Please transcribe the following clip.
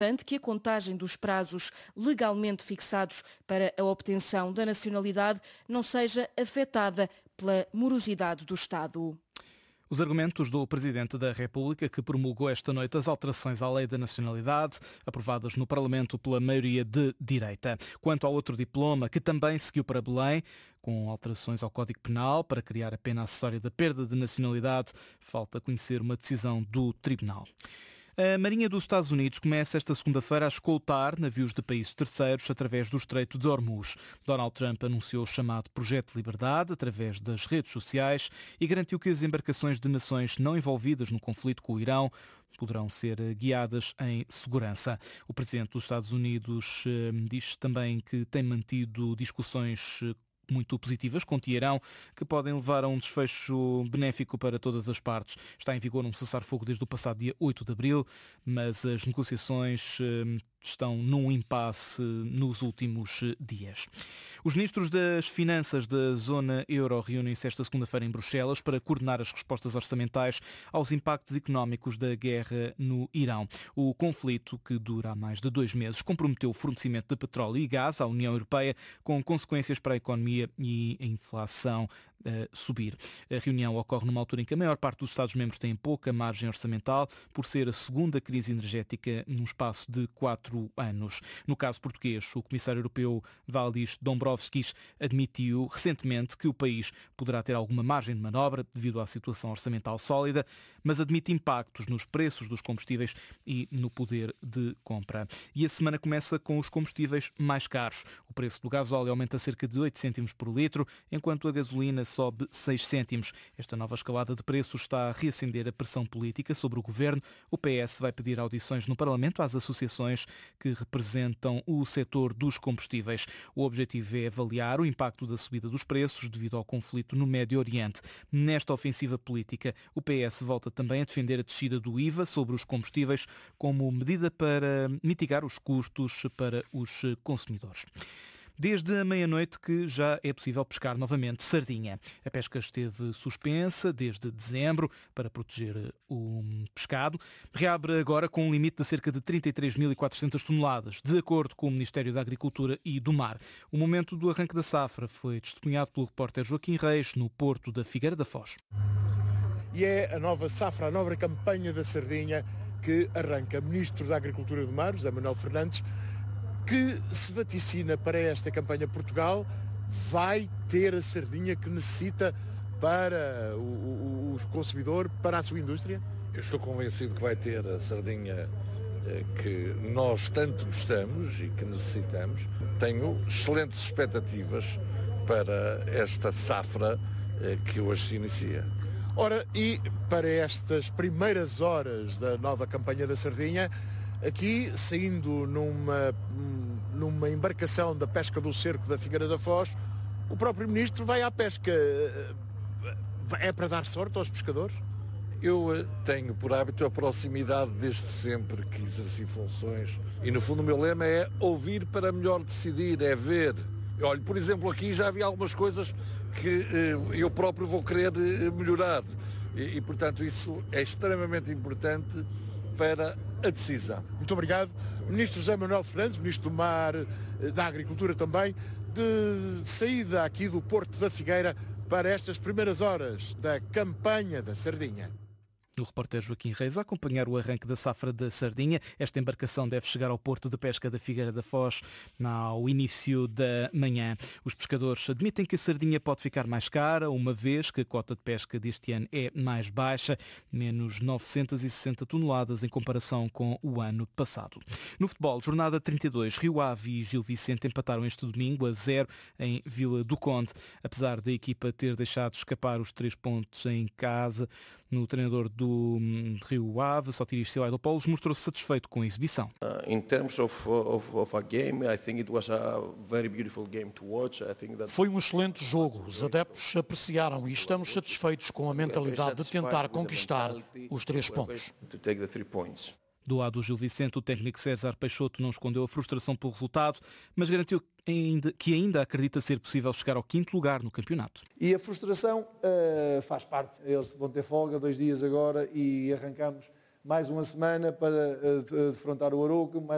que a contagem dos prazos legalmente fixados para a obtenção da nacionalidade não seja afetada pela morosidade do Estado. Os argumentos do Presidente da República, que promulgou esta noite as alterações à Lei da Nacionalidade, aprovadas no Parlamento pela maioria de direita. Quanto ao outro diploma, que também seguiu para Belém, com alterações ao Código Penal para criar a pena acessória da perda de nacionalidade, falta conhecer uma decisão do Tribunal. A Marinha dos Estados Unidos começa esta segunda-feira a escoltar navios de países terceiros através do Estreito de Hormuz. Donald Trump anunciou o chamado Projeto de Liberdade através das redes sociais e garantiu que as embarcações de nações não envolvidas no conflito com o Irão poderão ser guiadas em segurança. O presidente dos Estados Unidos diz também que tem mantido discussões muito positivas com Teherão, que podem levar a um desfecho benéfico para todas as partes. Está em vigor um cessar-fogo desde o passado dia 8 de abril, mas as negociações estão num impasse nos últimos dias. Os ministros das Finanças da zona euro reúnem-se esta segunda-feira em Bruxelas para coordenar as respostas orçamentais aos impactos económicos da guerra no Irão. O conflito, que dura há mais de 2 meses, comprometeu o fornecimento de petróleo e gás à União Europeia, com consequências para a economia e a inflação subir. A reunião ocorre numa altura em que a maior parte dos Estados-membros tem pouca margem orçamental, por ser a segunda crise energética num espaço de 4 anos. No caso português, o Comissário Europeu Valdis Dombrovskis admitiu recentemente que o país poderá ter alguma margem de manobra devido à situação orçamental sólida, mas admite impactos nos preços dos combustíveis e no poder de compra. E a semana começa com os combustíveis mais caros. O preço do gasóleo aumenta cerca de 8 cêntimos por litro, enquanto a gasolina sobe 6 cêntimos. Esta nova escalada de preços está a reacender a pressão política sobre o governo. O PS vai pedir audições no Parlamento às associações que representam o setor dos combustíveis. O objetivo é avaliar o impacto da subida dos preços devido ao conflito no Médio Oriente. Nesta ofensiva política, o PS volta também a defender a descida do IVA sobre os combustíveis como medida para mitigar os custos para os consumidores. Desde a meia-noite que já é possível pescar novamente sardinha. A pesca esteve suspensa desde dezembro para proteger o pescado. Reabre agora com um limite de cerca de 33.400 toneladas, de acordo com o Ministério da Agricultura e do Mar. O momento do arranque da safra foi testemunhado pelo repórter Joaquim Reis no Porto da Figueira da Foz. E é a nova safra, a nova campanha da sardinha que arranca. Ministro da Agricultura e do Mar, José Manuel Fernandes, que se vaticina para esta campanha. Portugal vai ter a sardinha que necessita para o consumidor, para a sua indústria? Eu estou convencido que vai ter a sardinha que nós tanto gostamos e que necessitamos. Tenho excelentes expectativas para esta safra que hoje se inicia. Ora, e para estas primeiras horas da nova campanha da sardinha, aqui, saindo numa embarcação da pesca do cerco da Figueira da Foz, o próprio Ministro vai à pesca. É para dar sorte aos pescadores? Eu tenho por hábito a proximidade desde sempre que exerci funções e, no fundo, o meu lema é ouvir para melhor decidir, é ver. Olha, por exemplo, aqui já havia algumas coisas que eu próprio vou querer melhorar e, portanto, isso é extremamente importante para a decisão. Muito obrigado. Ministro José Manuel Fernandes, Ministro do Mar, da Agricultura também, de saída aqui do Porto da Figueira para estas primeiras horas da campanha da sardinha. O repórter Joaquim Reis a acompanhar o arranque da safra da sardinha. Esta embarcação deve chegar ao porto de pesca da Figueira da Foz ao início da manhã. Os pescadores admitem que a sardinha pode ficar mais cara, uma vez que a cota de pesca deste ano é mais baixa, menos 960 toneladas em comparação com o ano passado. No futebol, jornada 32, Rio Ave e Gil Vicente empataram este domingo a 0 em Vila do Conde. Apesar da equipa ter deixado escapar os 3 pontos em casa, no treinador do Rio Ave, Sotiris Silaidopoulos, mostrou-se satisfeito com a exibição. Foi um excelente jogo. Os adeptos apreciaram e estamos satisfeitos com a mentalidade de tentar conquistar os 3 pontos. Do lado do Gil Vicente, o técnico César Peixoto não escondeu a frustração pelo resultado, mas garantiu que ainda acredita ser possível chegar ao 5º lugar no campeonato. E a frustração faz parte. Eles vão ter folga 2 dias agora e arrancamos mais uma semana para defrontar o Arouca.